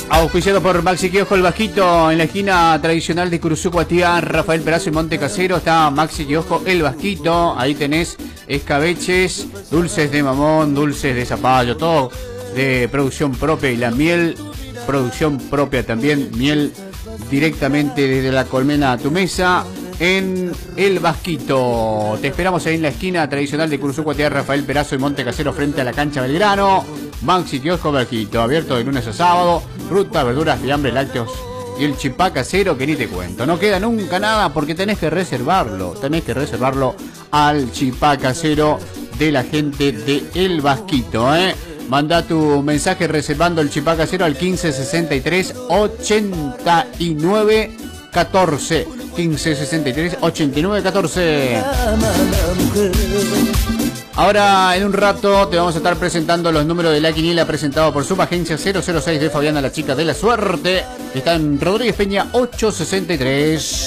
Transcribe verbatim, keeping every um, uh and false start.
Auspiciado por Maxi Kiosco El Vasquito, en la esquina tradicional de Curuzucuatiá, Rafael Perazo y Monte Casero, está Maxi Kiosco El Vasquito. Ahí tenés escabeches, dulces de mamón, dulces de zapallo, todo de producción propia, y la miel, producción propia también, miel directamente desde la colmena a tu mesa en El Vasquito. Te esperamos ahí en la esquina tradicional de Curuzucuatiá, Rafael Perazo y Monte Casero, frente a la cancha Belgrano. Maxi Kiosco Vasquito, abierto de lunes a sábado, frutas, verduras, fiambres, lácteos y el chipá casero que ni te cuento. No queda nunca nada porque tenés que reservarlo, tenés que reservarlo al chipá casero de la gente de El Vasquito, ¿eh? Manda tu mensaje reservando el chipá casero al quince sesenta y tres ochenta y nueve catorce. quince sesenta y tres ochenta y nueve catorce. Ahora en un rato te vamos a estar presentando los números de la quiniela presentado por Subagencia cero cero seis de Fabiana, la chica de la suerte. Está en Rodríguez Peña ochocientos sesenta y tres.